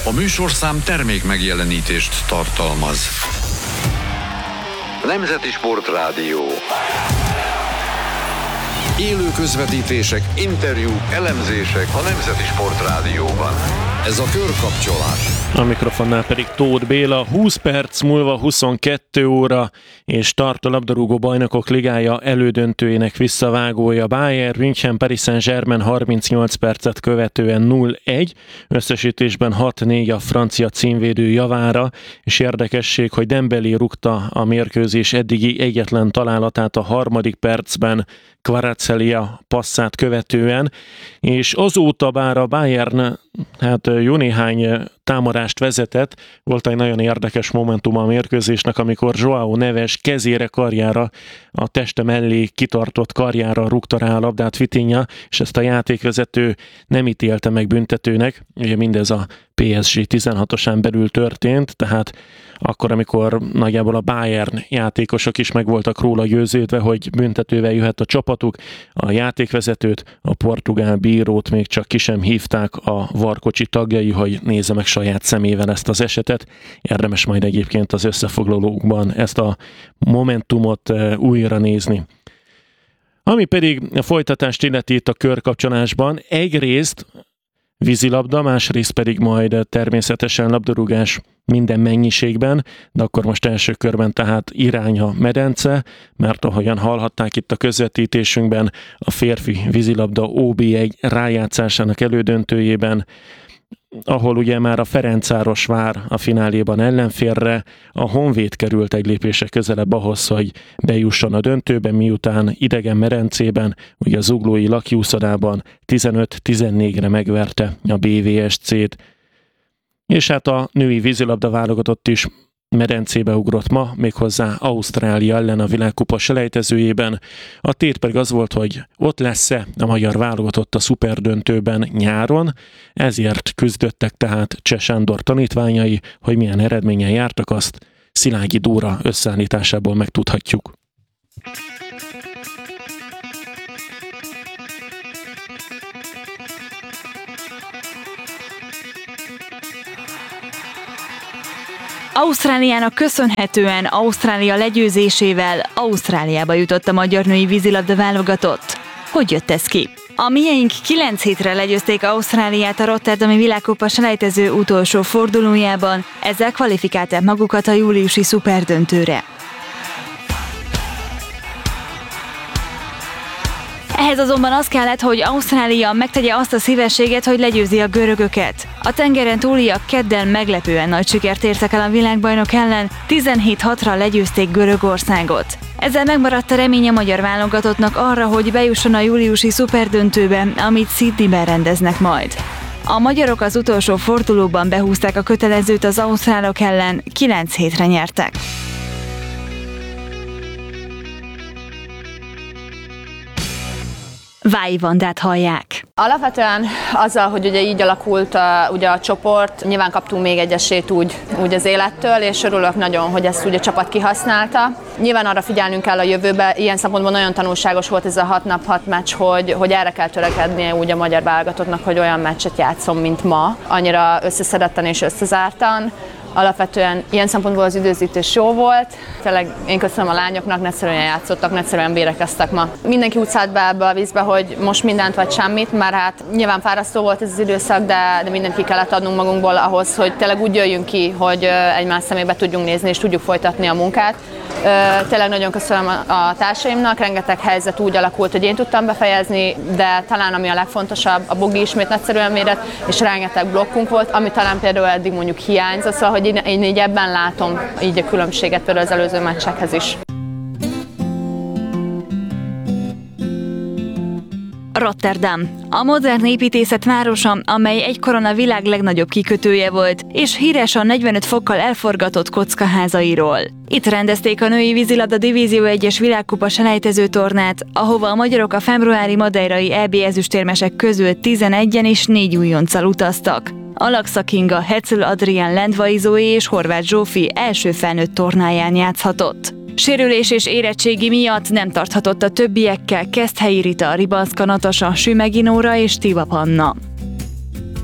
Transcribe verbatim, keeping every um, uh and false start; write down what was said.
A műsorszám termék megjelenítést tartalmaz. Nemzeti Sportrádió. Élő közvetítések, interjúk, elemzések a Nemzeti Sportrádióban. Ez a Körkapcsolás. A mikrofonnál pedig Tóth Béla. húsz perc múlva huszonkettő óra, és tart a labdarúgó bajnokok ligája elődöntőjének visszavágója. Bayern München Paris Saint-Germain harmincnyolc percet követően nulla egy, összesítésben hat négy a francia címvédő javára, és érdekesség, hogy Dembélé rúgta a mérkőzés eddigi egyetlen találatát a harmadik percben Kvaratskhelia passzát követően, és azóta bár a Bayern hát jó néhány támadást vezetett, volt egy nagyon érdekes momentum a mérkőzésnek, amikor João Neves kezére, karjára, a teste mellé kitartott karjára rúgta rá a labdát Vitinha, és ezt a játékvezető nem ítélte meg büntetőnek. Ugye mindez a pé es gé tizenhatosán belül történt, tehát akkor, amikor nagyjából a Bayern játékosok is meg voltak róla győződve, hogy büntetővel jöhet a csapatuk, a játékvezetőt, a portugál bírót még csak ki sem hívták a varkocsi tagjai, hogy nézze meg saját szemével ezt az esetet. Érdemes majd egyébként az összefoglalókban ezt a momentumot újra nézni. Ami pedig a folytatást illeti itt a körkapcsolásban, egyrészt vízilabda, másrészt pedig majd természetesen labdarúgás minden mennyiségben, de akkor most első körben tehát irány a medence, mert ahogyan hallhatták itt a közvetítésünkben, a férfi vízilabda o bé egy rájátszásának elődöntőjében, ahol ugye már a Ferencváros vár a fináléban ellenfélre, a Honvéd került egy lépésre közelebb ahhoz, hogy bejusson a döntőbe, miután idegen medencében, ugye a zuglói lakjúszodában tizenöt tizennégyre megverte a bé vé es cét. És hát a női vízilabda válogatott is medencébe ugrott ma, méghozzá Ausztrália ellen a világkupa selejtezőjében. A tét pedig az volt, hogy ott lesz-e a magyar válogatott a szuperdöntőben nyáron, ezért küzdöttek tehát Cseh Sándor tanítványai, hogy milyen eredményen jártak, azt Szilágyi Dóra összeállításából megtudhatjuk. Ausztráliának köszönhetően Ausztrália legyőzésével Ausztráliába jutott a magyar női vízilabda válogatott. Hogy jött ez ki? A mieink kilenc hétre legyőzték Ausztráliát a Rotterdami világkupa selejtező utolsó fordulójában, ezzel kvalifikálták magukat a júliusi szuperdöntőre. Ehhez azonban az kellett, hogy Ausztrália megtegye azt a szívességet, hogy legyőzi a görögöket. A tengeren túliak kedden meglepően nagy sikert értek el a világbajnok ellen, tizenhét hatra legyőzték Görögországot. Ezzel megmaradt a remény a magyar válogatottnak arra, hogy bejusson a júliusi szuperdöntőbe, amit Sydneyben rendeznek majd. A magyarok az utolsó fordulóban behúzták a kötelezőt az ausztrálok ellen, kilenc hétre nyertek. Vályi Vandát hallják. Alapvetően azzal, hogy ugye így alakult a, ugye a csoport, nyilván kaptunk még egy esélyt úgy, úgy az élettől, és örülök nagyon, hogy ezt ugye a csapat kihasználta. Nyilván arra figyelnünk kell a jövőbe, ilyen szempontból nagyon tanulságos volt ez a hat nap, hat meccs, hogy, hogy erre kell törekednie úgy a magyar válogatottnak, hogy olyan meccset játszom, mint ma, annyira összeszedetten és összezártan. Alapvetően ilyen szempontból az időzítés jó volt. Tényleg én köszönöm a lányoknak, nagyszerűen játszottak, nagyszerűen védekeztek ma. Mindenki úgy szállt be ebbe a vízbe, hogy most mindent vagy semmit, mert hát nyilván fárasztó volt ez az időszak, de, de mindent ki kellett adnunk magunkból ahhoz, hogy tényleg úgy jöjjünk ki, hogy egymás szemébe tudjunk nézni és tudjuk folytatni a munkát. Tényleg nagyon köszönöm a társaimnak, rengeteg helyzet úgy alakult, hogy én tudtam befejezni, de talán ami a legfontosabb, a Bogi ismét nagyszerűen védett, és rengeteg blokkunk volt, ami talán például eddig mondjuk hiányzott, szóval hogy én, én így ebben látom így a különbséget például az előző meccsekhez is. Rotterdam, a modern építészet városa, amely egykoron a világ legnagyobb kikötője volt, és híres a negyvenöt fokkal elforgatott kockaházairól. Itt rendezték a női vízilabda Divízió egyes világkupa selejtező tornát, ahova a magyarok a februári madeirai é bé ezüstérmesek közül tizenegyen és négy újonccal utaztak. Alaksa Kinga, Hetzel Adrián, Lendvai Zoé és Horváth Zsófi első felnőtt tornáján játszhatott. Sérülés és érettségi miatt nem tarthatott a többiekkel Keszthelyi Rita, Ribanszka Natasa, Sümegi Nóra és Tiva Panna.